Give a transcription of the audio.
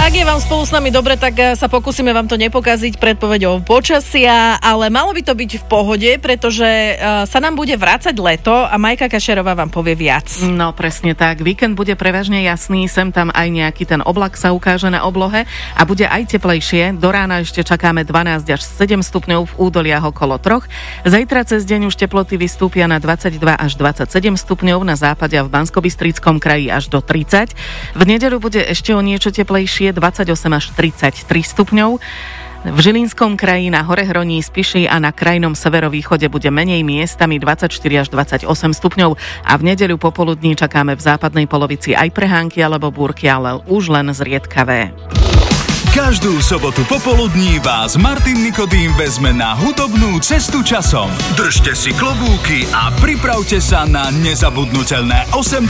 Ak je vám spolu s nami dobre, tak sa pokúsime vám to nepokaziť predpoveďou počasia, ale malo by to byť v pohode, pretože sa nám bude vrácať leto a Majka Kašerová vám povie viac. No presne tak, víkend bude prevažne jasný, sem tam aj nejaký ten oblak sa ukáže na oblohe a bude aj teplejšie. Do rána ešte čakáme 12 až 7 stupňov v údoliach okolo 3. Zajtra cez deň už teploty vystúpia na 22 až 27 stupňov, na západe a v Banskobystrickom kraji až do 30. V nedeľu bude ešte o niečo teplejšie, 28 až 33 stupňov. V Žilinskom kraji, na Horehroní, Spiši a na krajnom severovýchode bude menej, miestami 24 až 28 stupňov a v nedeľu popoludní čakáme v západnej polovici aj prehánky alebo búrky, ale už len zriedkavé. Každú sobotu popoludní vás Martin Nikodým vezme na hudobnú cestu časom. Držte si klobúky a pripravte sa na nezabudnutelné 80